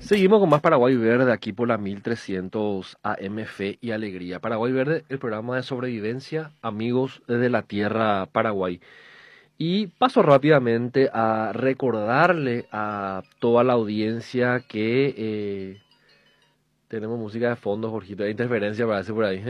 Seguimos con más Paraguay Verde aquí por la 1300 AM Fe y Alegría. Paraguay Verde, el programa de sobrevivencia, amigos de la tierra Paraguay. Y paso rápidamente a recordarle a toda la audiencia que tenemos música de fondo, Jorgito, hay interferencia parece por ahí,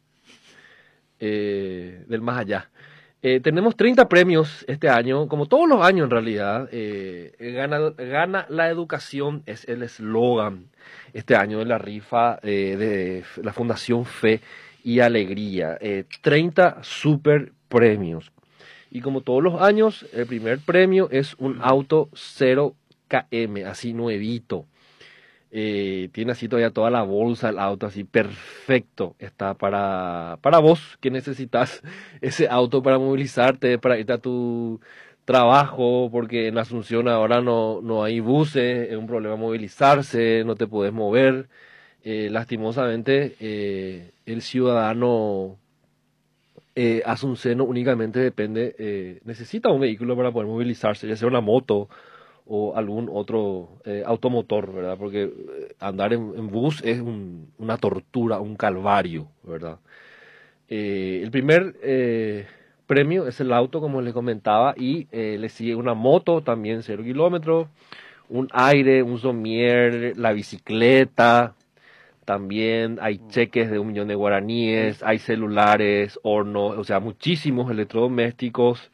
del más allá. Tenemos 30 premios este año, como todos los años en realidad. Gana la educación es el eslogan este año de la rifa de la Fundación Fe y Alegría. 30 super premios. Y como todos los años, el primer premio es un auto 0 km, así nuevito. Tiene así todavía toda la bolsa, el auto así perfecto. Está para vos que necesitas ese auto para movilizarte, para irte a tu trabajo, porque en Asunción ahora no hay buses, es un problema movilizarse, no te puedes mover. Lastimosamente, el ciudadano asunceno únicamente necesita un vehículo para poder movilizarse, ya sea una moto o algún otro automotor, ¿verdad? Porque andar en bus es una tortura, un calvario, ¿verdad? El primer premio es el auto, como les comentaba, y le sigue una moto, también 0 km, un aire, un somier, la bicicleta, también hay cheques de 1 millón de guaraníes, hay celulares, hornos, o sea, muchísimos electrodomésticos.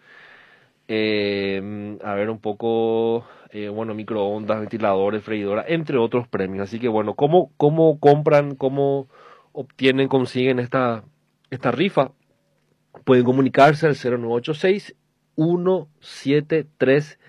A ver un poco, bueno, microondas, ventiladores, freidoras, entre otros premios. Así que bueno, ¿cómo compran, cómo obtienen, consiguen esta rifa? Pueden comunicarse al 0986 173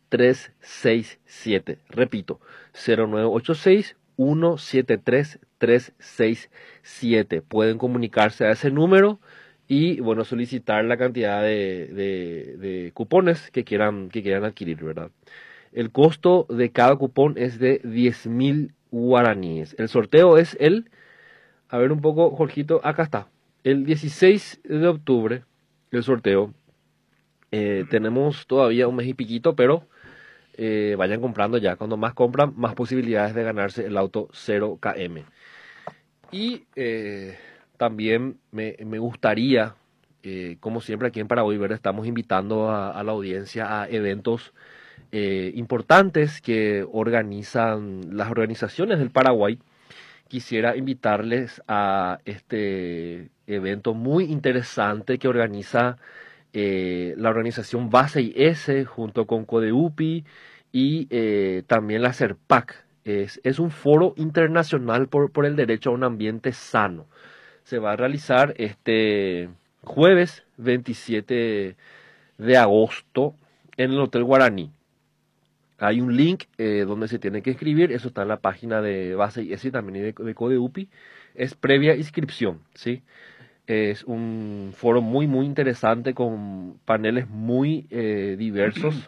367. Repito, 0986 173 367. Pueden comunicarse a ese número y bueno, solicitar la cantidad de cupones que quieran adquirir, ¿verdad? El costo de cada cupón es de 10.000 guaraníes. El sorteo es a ver un poco, Jorgito, acá está. El 16 de octubre, el sorteo. Tenemos todavía un mes y piquito, pero vayan comprando ya. Cuando más compran, más posibilidades de ganarse el auto 0 km. Y también me gustaría, como siempre aquí en Paraguay Verde, estamos invitando a la audiencia a eventos importantes que organizan las organizaciones del Paraguay. Quisiera invitarles a este evento muy interesante que organiza la organización Base IS junto con CODEUPI y también la CERPAC. Es un foro internacional por el derecho a un ambiente sano. Se va a realizar este jueves 27 de agosto en el Hotel Guaraní. Hay un link donde se tiene que inscribir, eso está en la página de Base IS y también de CODEUPI. Es previa inscripción, ¿sí? Es un foro muy, muy interesante con paneles muy diversos.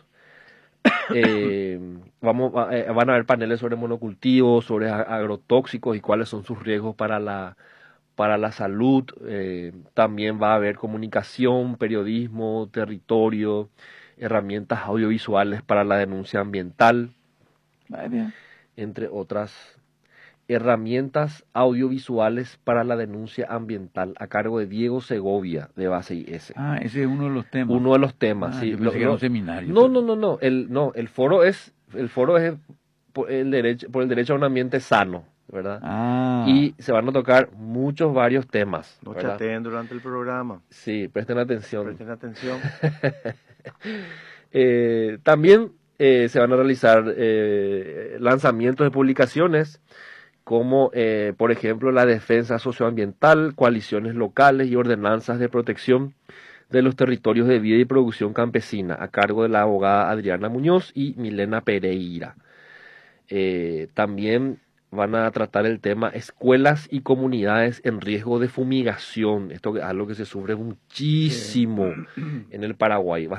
Van a haber paneles sobre monocultivos, sobre agrotóxicos y cuáles son sus riesgos para la salud. También va a haber comunicación, periodismo, territorio, herramientas audiovisuales para la denuncia ambiental, entre otras herramientas audiovisuales para la denuncia ambiental, a cargo de Diego Segovia, de Base IS. Ah, ese es uno de los temas. Uno de los temas, sí. Yo pensé que era un seminario. No. El foro es por el derecho a un ambiente sano, ¿verdad? Y se van a tocar varios temas. No ¿verdad? chateen durante el programa. Sí, presten atención. Presten atención. También se van a realizar lanzamientos de publicaciones como, por ejemplo, la defensa socioambiental, coaliciones locales y ordenanzas de protección de los territorios de vida y producción campesina, a cargo de la abogada Adriana Muñoz y Milena Pereira. También van a tratar el tema escuelas y comunidades en riesgo de fumigación. Esto es algo que se sufre muchísimo en el Paraguay.